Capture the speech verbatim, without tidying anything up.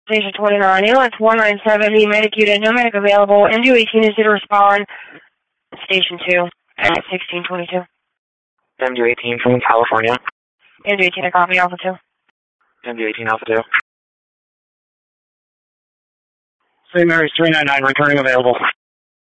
Station twenty-nine, ambulance one nine seven, the medic unit, no medic available. M D eighteen is due to respond. Station two at sixteen twenty-two. M D eighteen from California. M D eighteen, I copy, Alpha two. M D eighteen, Alpha two. Saint Mary's three nine nine, returning available.